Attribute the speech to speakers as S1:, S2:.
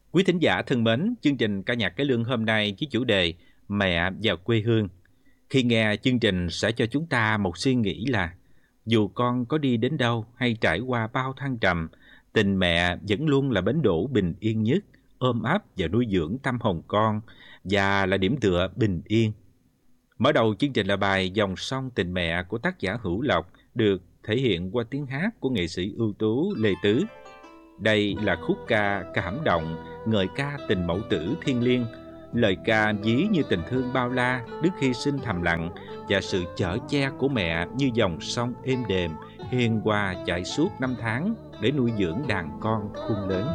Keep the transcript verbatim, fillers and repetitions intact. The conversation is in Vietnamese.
S1: Quý thính giả thân mến, chương trình ca nhạc cải lương hôm nay với chủ đề Mẹ và quê hương. Khi nghe chương trình sẽ cho chúng ta một suy nghĩ là dù con có đi đến đâu hay trải qua bao thăng trầm, tình mẹ vẫn luôn là bến đỗ bình yên nhất, ôm ấp và nuôi dưỡng tâm hồn con và là điểm tựa bình yên. Mở đầu chương trình là bài Dòng sông tình mẹ của tác giả Hữu Lộc, được thể hiện qua tiếng hát của nghệ sĩ ưu tú Lê Tứ. Đây là khúc ca cảm động, ngợi ca tình mẫu tử thiêng liêng. Lời ca ví như tình thương bao la, đức hy sinh thầm lặng và sự chở che của mẹ như dòng sông êm đềm, hiền hòa chảy suốt năm tháng để nuôi dưỡng đàn con khôn lớn.